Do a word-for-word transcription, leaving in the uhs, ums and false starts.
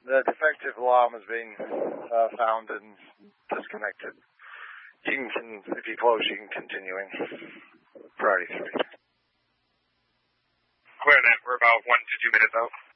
The defective alarm has been uh, found and disconnected. You can, if you close, you can continue in. Priority three. Clear that. We're about one to two minutes out.